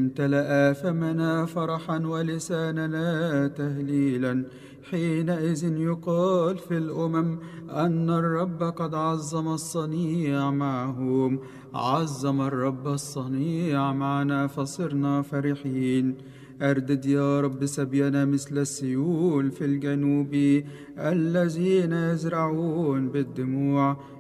امتلأ فمنا فرحا ولساننا تهليلا. حينئذ يقال في الأمم أن الرب قد عظم الصنيع معهم. عظم الرب الصنيع معنا فصرنا فرحين. أردد يا رب سبينا مثل السيول في الجنوب، الذين يزرعون بالدموع